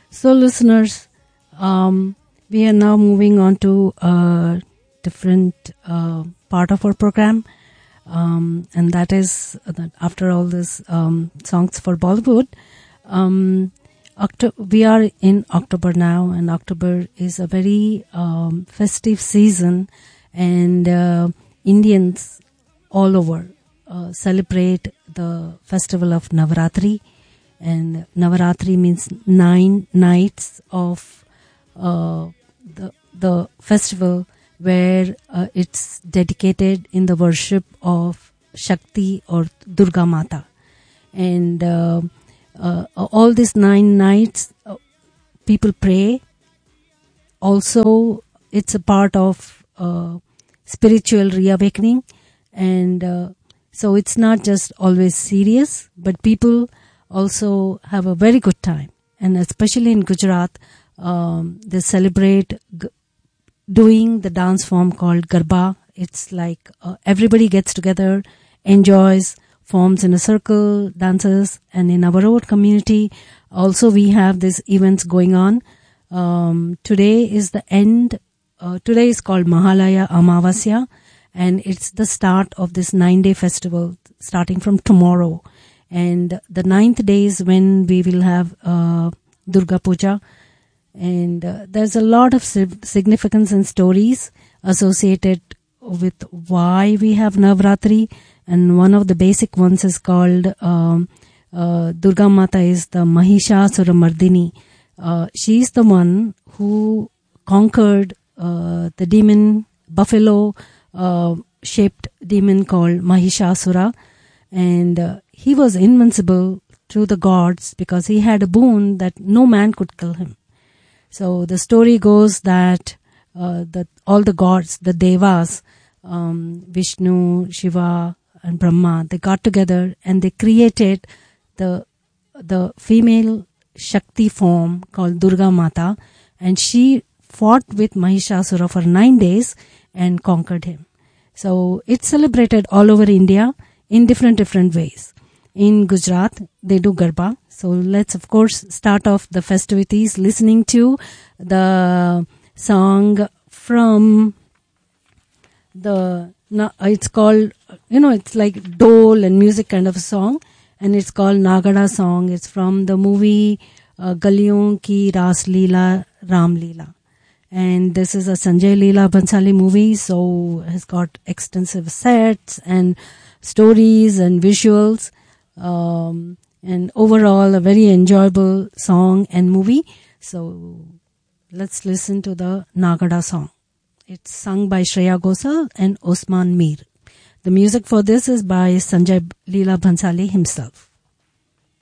So, listeners, we are now moving on to a different part of our program, and that is that after all this songs for Bollywood, we are in October now, and October is a very festive season, and Indians all over celebrate the festival of Navaratri. And Navaratri means 9 nights of the festival, where it's dedicated in the worship of Shakti or Durga Mata. And all these 9 nights, people pray. Also, it's a part of spiritual reawakening. And so it's not just always serious, but people also have a very good time. And especially in Gujarat, they celebrate doing the dance form called Garba. It's like everybody gets together, enjoys, forms in a circle, dances. And in our own community, also we have these events going on. Today is the end. Today is called Mahalaya Amavasya, and it's the start of this 9-day festival starting from tomorrow. And the 9th day is when we will have Durga Puja. And there's a lot of significance and stories associated with why we have Navratri. And one of the basic ones is called Durga Mata is the Mahishasura Mardini. She's the one who conquered the demon, buffalo shaped demon called Mahishasura. And he was invincible to the gods because he had a boon that no man could kill him. So the story goes that all the gods, the devas, Vishnu, Shiva, and Brahma, they got together and they created the female Shakti form called Durga Mata, and she fought with Mahishasura for 9 days and conquered him. So it's celebrated all over India in different ways. In Gujarat, they do Garba. So let's, of course, start off the festivities listening to the song from it's called, it's like dole and music kind of a song. And it's called Nagada song. It's from the movie Galiyon Ki Ras Leela Ram Leela. And this is a Sanjay Leela Bhansali movie. So it's got extensive sets and stories and visuals. And overall a very enjoyable song and movie. So let's listen to the Nagada song. It's sung by Shreya Ghosal and Osman Mir. The music for this is by Sanjay Leela Bhansali himself.